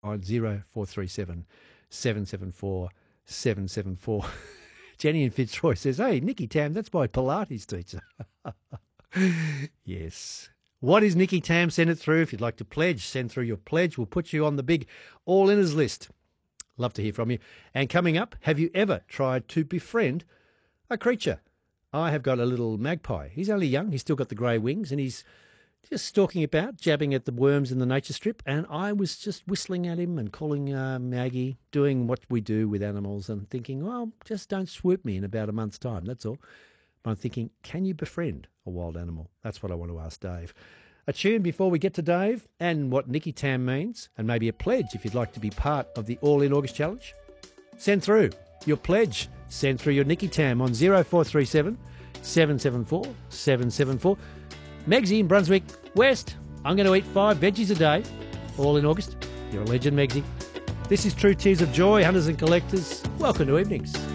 on 0437 774 774. Jenny in Fitzroy says, hey, Nicky Tam, that's my Pilates teacher. Yes. What is Nicky Tam? Send it through. If you'd like to pledge, send through your pledge. We'll put you on the big all-inners list. Love to hear from you. And coming up, have you ever tried to befriend a creature? I have got a little magpie. He's only young. He's still got the grey wings, and he's just stalking about, jabbing at the worms in the nature strip. And I was just whistling at him and calling Maggie, doing what we do with animals and thinking, well, just don't swoop me in about a month's time. That's all. But I'm thinking, can you befriend a wild animal? That's what I want to ask Dave. A tune before we get to Dave and what Nicky Tam means, and maybe a pledge if you'd like to be part of the All In August Challenge. Send through your pledge. Send through your Nicky Tam on 0437 774 774. Megsy in Brunswick West. I'm going to eat 5 veggies a day. All in August. You're a legend, Megsy. This is True Tears of Joy, Hunters and Collectors. Welcome to Evenings.